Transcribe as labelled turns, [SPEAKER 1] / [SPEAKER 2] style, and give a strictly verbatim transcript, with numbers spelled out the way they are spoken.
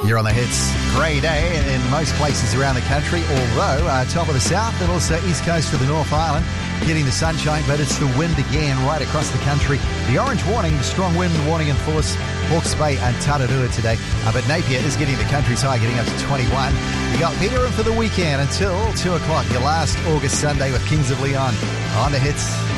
[SPEAKER 1] You're on the hits. Grey day in most places around the country, although uh, top of the south and also east coast of the North Island getting the sunshine, but it's the wind again right across the country. The orange warning, the strong wind warning in force, Hawke's Bay and Tararua today. Uh, but Napier is getting the country's high, getting up to twenty-one. You got Peter in for the weekend until two o'clock, your last August Sunday with Kings of Leon on the hits.